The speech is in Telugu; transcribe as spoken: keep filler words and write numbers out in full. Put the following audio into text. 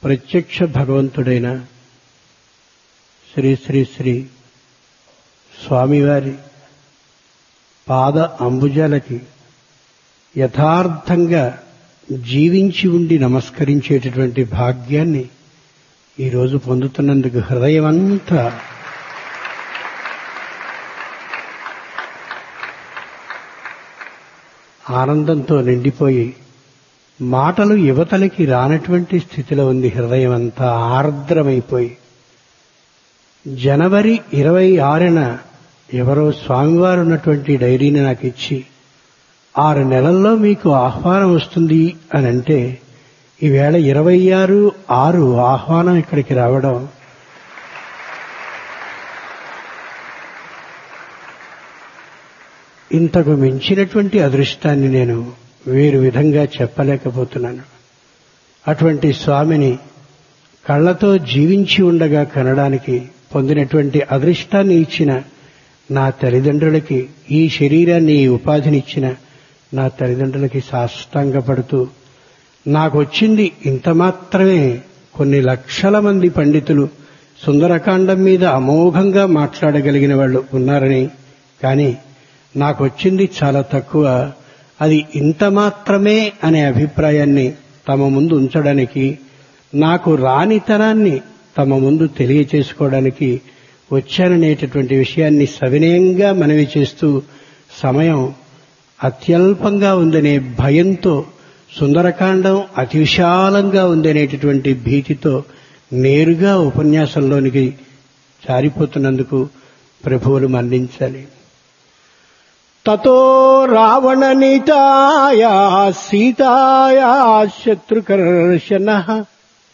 ప్రత్యక్ష భగవంతుడైన శ్రీ శ్రీ శ్రీ స్వామివారి పాద అంబుజాలకి యథార్థంగా జీవించి ఉండి నమస్కరించేటటువంటి భాగ్యాన్ని ఈరోజు పొందుతున్నందుకు హృదయమంతా ఆనందంతో నిండిపోయి మాటలు యువతలకి రానటువంటి స్థితిలో ఉంది. హృదయం అంతా ఆర్ద్రమైపోయి జనవరి ఇరవై ఆరున ఎవరో స్వామివారు ఉన్నటువంటి డైరీని నాకు ఇచ్చి ఆరు నెలల్లో మీకు ఆహ్వానం వస్తుంది అని అంటే ఈవేళ ఇరవై ఆరు ఆరు ఆహ్వానం ఇక్కడికి రావడం ఇంతకు మించినటువంటి అదృష్టాన్ని నేను వేరు విధంగా చెప్పలేకపోతున్నాను. అటువంటి స్వామిని కళ్లతో జీవించి ఉండగా కనడానికి పొందినటువంటి అదృష్టాన్ని ఇచ్చిన నా తల్లిదండ్రులకి, ఈ శరీరాన్ని ఈ ఉపాధినిచ్చిన నా తల్లిదండ్రులకి సాష్టాంగపడుతూ, నాకొచ్చింది ఇంత మాత్రమే. కొన్ని లక్షల మంది పండితులు సుందరకాండం మీద అమోఘంగా మాట్లాడగలిగిన వాళ్ళు ఉన్నారని, కానీ నాకొచ్చింది చాలా తక్కువ, అది ఇంత మాత్రమే అనే అభిప్రాయాన్ని తమ ముందు ఉంచడానికి, నాకు రానితనాన్ని తమ ముందు తెలియచేసుకోవడానికి వచ్చాననేటటువంటి విషయాన్ని సవినయంగా మనవి చేస్తూ, సమయం అత్యల్పంగా ఉందనే భయంతో, సుందరకాండం అతి విశాలంగా ఉందనేటటువంటి భీతితో నేరుగా ఉపన్యాసంలోనికి జారిపోతున్నందుకు ప్రభువులు మన్నించాలి. తతో రావణ నీతాయా సీతాయా శత్రుకర్షణ